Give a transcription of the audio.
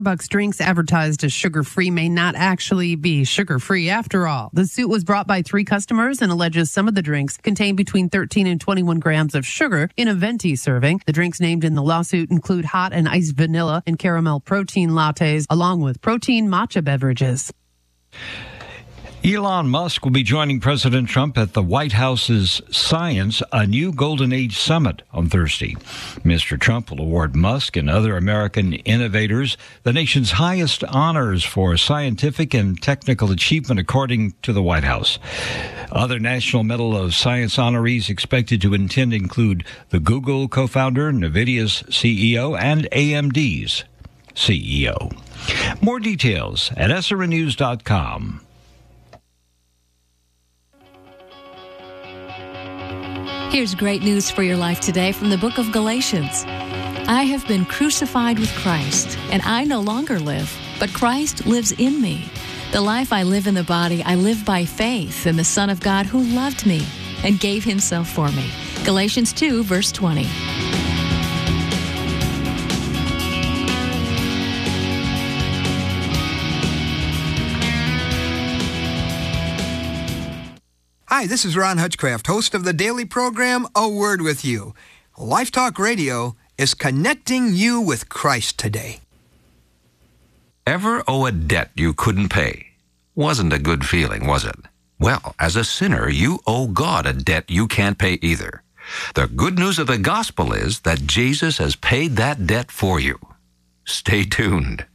Starbucks drinks advertised as sugar-free may not actually be sugar-free after all. The suit was brought by 3 customers and alleges some of the drinks contain between 13 and 21 grams of sugar in a venti serving. The drinks named in the lawsuit include hot and iced vanilla and caramel protein lattes, along with protein matcha beverages. Elon Musk will be joining President Trump at the White House's Science, a New Golden Age Summit on Thursday. Mr. Trump will award Musk and other American innovators the nation's highest honors for scientific and technical achievement, according to the White House. Other National Medal of Science honorees expected to attend include the Google co-founder, NVIDIA's CEO, and AMD's CEO. More details at SRNnews.com. Here's great news for your life today from the book of Galatians. I have been crucified with Christ, and I no longer live, but Christ lives in me. The life I live in the body, I live by faith in the Son of God who loved me and gave himself for me. Galatians 2, verse 20. Hi, this is Ron Hutchcraft, host of the daily program, A Word With You. Life Talk Radio is connecting you with Christ today. Ever owe a debt you couldn't pay? Wasn't a good feeling, was it? Well, as a sinner, you owe God a debt you can't pay either. The good news of the gospel is that Jesus has paid that debt for you. Stay tuned.